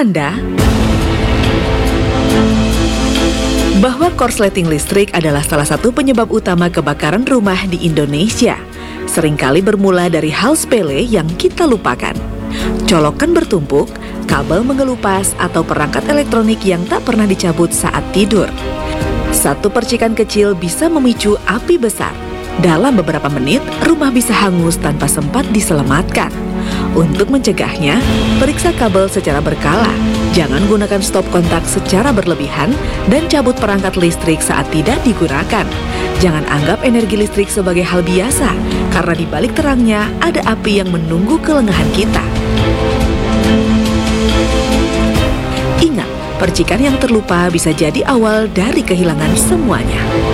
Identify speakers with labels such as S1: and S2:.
S1: Anda bahwa korsleting listrik adalah salah satu penyebab utama kebakaran rumah di Indonesia? Seringkali bermula dari hal sepele yang kita lupakan. Colokan bertumpuk, kabel mengelupas, atau perangkat elektronik yang tak pernah dicabut saat tidur. Satu percikan kecil bisa memicu api besar. Dalam beberapa menit, rumah bisa hangus tanpa sempat diselamatkan. Untuk mencegahnya, periksa kabel secara berkala. Jangan gunakan stop kontak secara berlebihan dan cabut perangkat listrik saat tidak digunakan. Jangan anggap energi listrik sebagai hal biasa, karena di balik terangnya ada api yang menunggu kelengahan kita. Ingat, percikan yang terlupa bisa jadi awal dari kehilangan semuanya.